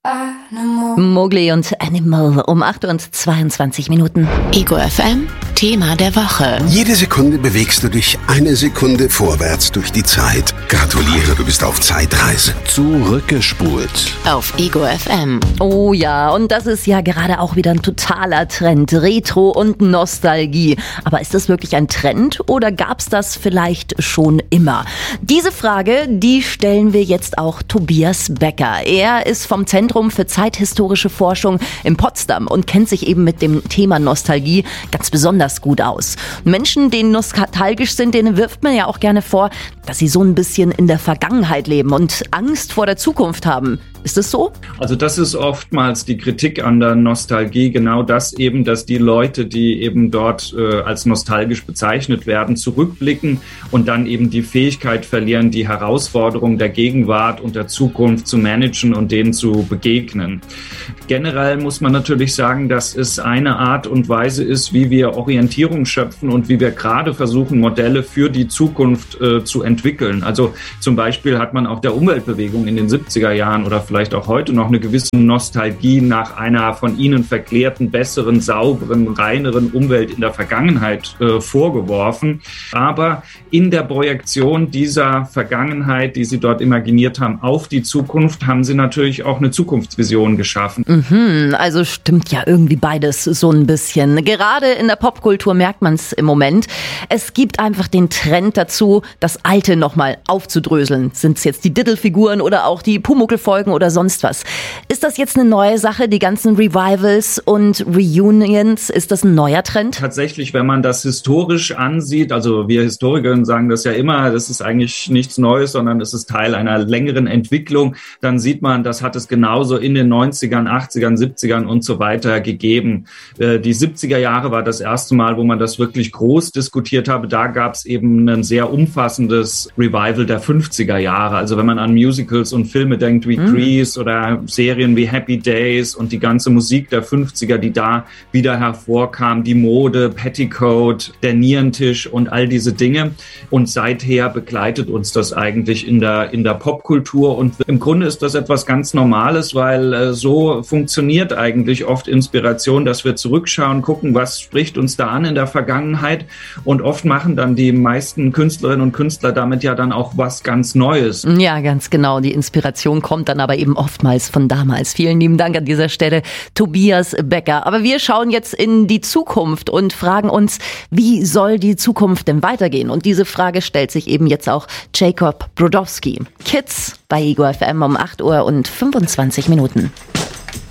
Mowgli und Animal um 8:22. Ego FM, Thema der Woche. Jede Sekunde bewegst du dich eine Sekunde vorwärts durch die Zeit. Gratuliere, du bist auf Zeitreise. Zurückgespult. Auf Ego FM. Oh ja, und das ist ja gerade auch wieder ein totaler Trend. Retro und Nostalgie. Aber ist das wirklich ein Trend oder gab's das vielleicht schon immer? Diese Frage, die stellen wir jetzt auch Tobias Becker. Er ist vom Zentrum für zeithistorische Forschung in Potsdam und kennt sich eben mit dem Thema Nostalgie ganz besonders gut aus. Menschen, die nostalgisch sind, denen wirft man ja auch gerne vor, dass sie so ein bisschen in der Vergangenheit leben und Angst vor der Zukunft haben. Ist das so? Also das ist oftmals die Kritik an der Nostalgie, genau das eben, dass die Leute, die eben dort als nostalgisch bezeichnet werden, zurückblicken und dann eben die Fähigkeit verlieren, die Herausforderungen der Gegenwart und der Zukunft zu managen und denen zu begegnen. Generell muss man natürlich sagen, dass es eine Art und Weise ist, wie wir Orientierung schöpfen und wie wir gerade versuchen, Modelle für die Zukunft zu entwickeln. Also zum Beispiel hat man auch der Umweltbewegung in den 70er Jahren oder vielleicht auch heute noch eine gewisse Nostalgie nach einer von ihnen verklärten, besseren, sauberen, reineren Umwelt in der Vergangenheit vorgeworfen. Aber in der Projektion dieser Vergangenheit, die sie dort imaginiert haben, auf die Zukunft, haben sie natürlich auch eine Zukunftsvision geschaffen. Also stimmt ja irgendwie beides so ein bisschen. Gerade in der Popkultur merkt man es im Moment. Es gibt einfach den Trend dazu, das Alte nochmal aufzudröseln. Sind es jetzt die Diddle-Figuren oder auch die Pumuckl-Folgen oder sonst was? Ist das jetzt eine neue Sache, die ganzen Revivals und Reunions? Ist das ein neuer Trend? Tatsächlich, wenn man das historisch ansieht, also wir Historiker sagen das ja immer, das ist eigentlich nichts Neues, sondern es ist Teil einer längeren Entwicklung, dann sieht man, das hat es genauso in den 90ern, 80ern, 70ern und so weiter gegeben. Die 70er Jahre war das erste Mal, wo man das wirklich groß diskutiert habe. Da gab es eben ein sehr umfassendes Revival der 50er Jahre. Also wenn man an Musicals und Filme denkt wie Grease oder Serien wie Happy Days und die ganze Musik der 50er, die da wieder hervorkam, die Mode, Petticoat, der Nierentisch und all diese Dinge. Und seither begleitet uns das eigentlich in der Popkultur. Und im Grunde ist das etwas ganz Normales, weil so funktioniert eigentlich oft Inspiration, dass wir zurückschauen, gucken, was spricht uns da an in der Vergangenheit. Und oft machen dann die meisten Künstlerinnen und Künstler damit ja dann auch was ganz Neues. Ja, ganz genau. Die Inspiration kommt dann aber eben oftmals von damals. Vielen lieben Dank an dieser Stelle, Tobias Becker. Aber wir schauen jetzt in die Zukunft und fragen uns, wie soll die Zukunft denn weitergehen? Und diese Frage stellt sich eben jetzt auch Jacob Brodowski. Kids bei Ego FM um 8:25.